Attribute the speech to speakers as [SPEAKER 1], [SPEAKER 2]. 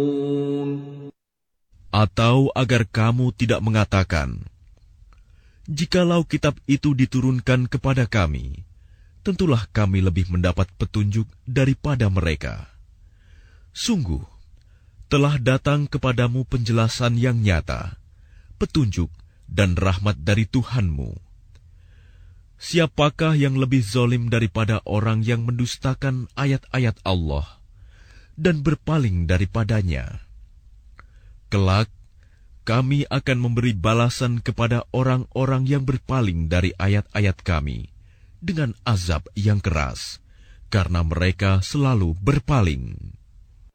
[SPEAKER 1] Atau agar kamu tidak mengatakan, jikalau kitab itu diturunkan kepada kami, tentulah kami lebih mendapat petunjuk daripada mereka. Sungguh, telah datang kepadamu penjelasan yang nyata, petunjuk dan rahmat dari Tuhanmu. Siapakah yang lebih zalim daripada orang yang mendustakan ayat-ayat Allah dan berpaling daripadanya? Kelak, kami akan memberi balasan kepada orang-orang yang berpaling dari ayat-ayat kami dengan azab yang keras, karena mereka selalu berpaling.